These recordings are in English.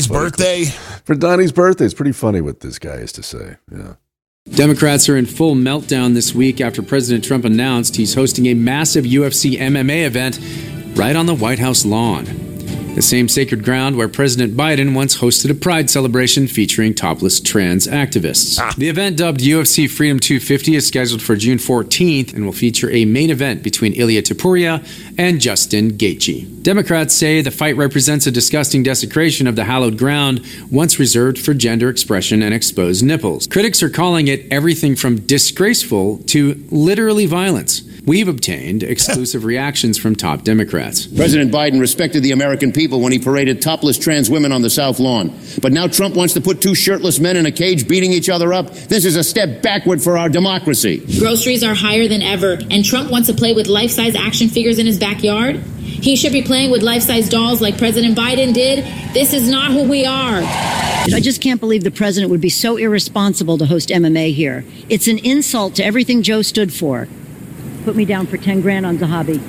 birthday. For Donnie's birthday. It's pretty funny what this guy has to say. Yeah. Democrats are in full meltdown this week after President Trump announced he's hosting a massive UFC MMA event right on the White House lawn. The same sacred ground where President Biden once hosted a pride celebration featuring topless trans activists. The event, dubbed UFC Freedom 250, is scheduled for June 14th and will feature a main event between Ilia Topuria and Justin Gaethje. Democrats say the fight represents a disgusting desecration of the hallowed ground once reserved for gender expression and exposed nipples. Critics are calling it everything from disgraceful to literally violence. We've obtained exclusive reactions from top Democrats. President Biden respected the American people when he paraded topless trans women on the South Lawn. But now Trump wants to put two shirtless men in a cage beating each other up. This is a step backward for our democracy. Groceries are higher than ever, and Trump wants to play with life-size action figures in his backyard. He should be playing with life-size dolls like President Biden did. This is not who we are. I just can't believe the president would be so irresponsible to host MMA here. It's an insult to everything Joe stood for. Put me down for 10 grand on Zahabi.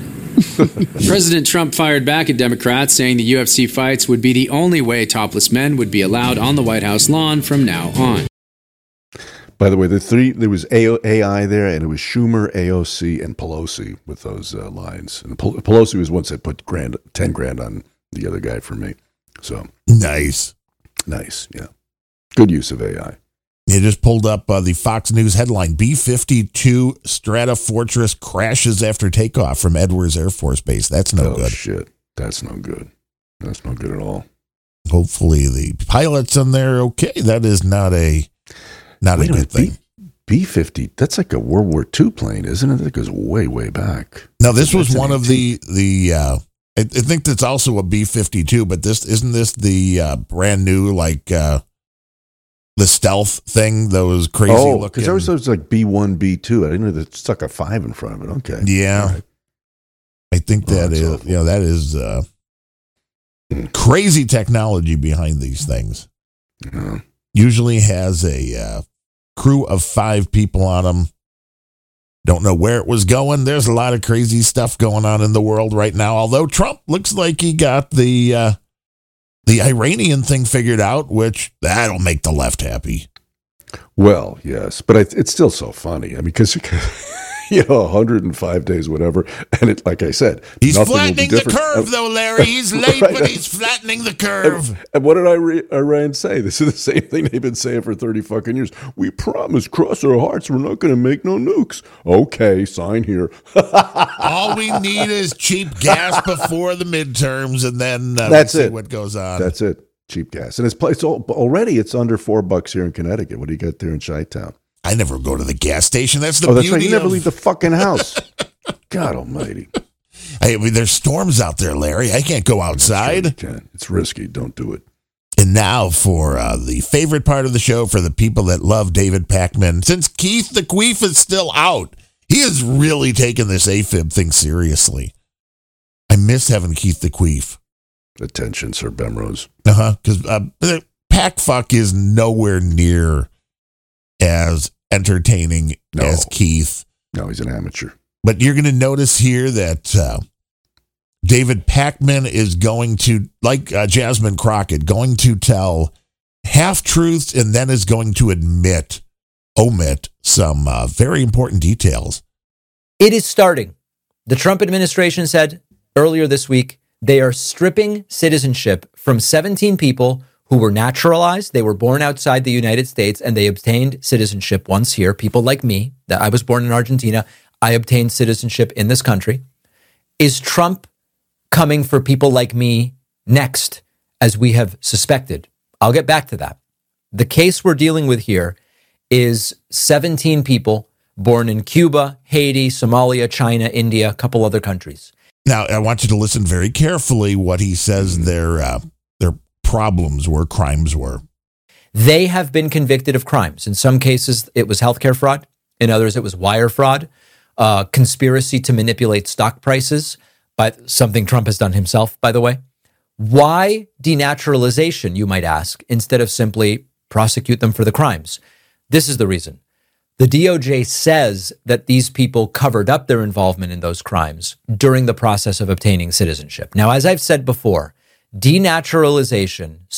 President Trump fired back at Democrats, saying the UFC fights would be the only way topless men would be allowed on the White House lawn from now on. By the way, there was AI there, and it was Schumer, AOC, and Pelosi with those lines. And Pelosi was once that put 10 grand on the other guy for me. So nice, yeah, good use of AI. You just pulled up the Fox News headline: B-52 Stratofortress crashes after takeoff from Edwards Air Force Base. That's no good. Shit, that's no good. That's no good at all. Hopefully, the pilots in there are okay. That is not a good thing. B-50, that's like a World War II plane, isn't it? That goes way, way back. Now, this was one of the I think that's also a B-52, but isn't this the brand new, like, the stealth thing, those crazy looking. Because there was like B1, B2. I didn't know that stuck a 5 in front of it. Okay. Yeah. Right. I think that is, awful. That is crazy technology behind these things. Yeah. Usually has a crew of 5 people on them. Don't know where it was going. There's a lot of crazy stuff going on in the world right now. Although Trump looks like he got the Iranian thing figured out, which that'll make the left happy. Well, yes, but it's still so funny. I mean, because 105 days, whatever, and it, like I said, he's flattening the curve, though, Larry. He's late, right. But he's flattening the curve. And what did Iran say? This is the same thing they've been saying for 30 fucking years. We promise, cross our hearts, we're not going to make no nukes. Okay, sign here. All we need is cheap gas before the midterms, and then that's we'll see it. What goes on. That's it. Cheap gas, and it's already it's under $4 here in Connecticut. What do you get there in Chi-Town? I never go to the gas station. That's the beauty. That's right. You never leave the fucking house. God almighty. I mean, there's storms out there, Larry. I can't go outside. It's risky. Don't do it. And now for the favorite part of the show for the people that love David Pakman. Since Keith the Queef is still out, he has really taken this AFib thing seriously. I miss having Keith the Queef. Attention, Sir Bemrose. Because Packfuck is nowhere near as entertaining as Keith. No, he's an amateur. But you're going to notice here that David Pakman is going to, like Jasmine Crockett, going to tell half-truths and then is going to omit some very important details. It is starting. The Trump administration said earlier this week they are stripping citizenship from 17 people who were naturalized. They were born outside the United States and they obtained citizenship once here. People like me, that I was born in Argentina, I obtained citizenship in this country. Is Trump coming for people like me next, as we have suspected? I'll get back to that. The case we're dealing with here is 17 people born in Cuba, Haiti, Somalia, China, India, a couple other countries. Now, I want you to listen very carefully what he says their problems were, crimes were. They have been convicted of crimes. In some cases, it was healthcare fraud. In others, it was wire fraud, conspiracy to manipulate stock prices, by something Trump has done himself, by the way. Why denaturalization, you might ask, instead of simply prosecute them for the crimes? This is the reason. The DOJ says that these people covered up their involvement in those crimes during the process of obtaining citizenship. Now, as I've said before, denaturalization